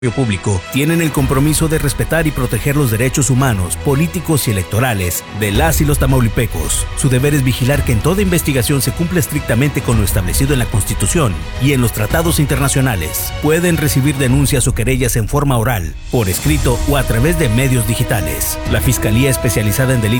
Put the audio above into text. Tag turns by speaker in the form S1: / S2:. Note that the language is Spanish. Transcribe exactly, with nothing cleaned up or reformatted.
S1: Público tienen el compromiso de respetar y proteger los derechos humanos, políticos y electorales de las y los tamaulipecos. Su deber es vigilar que en toda investigación se cumpla estrictamente con lo establecido en la Constitución y en los tratados internacionales. Pueden recibir denuncias o querellas en forma oral, por escrito o a través de medios digitales. La Fiscalía Especializada en Delitos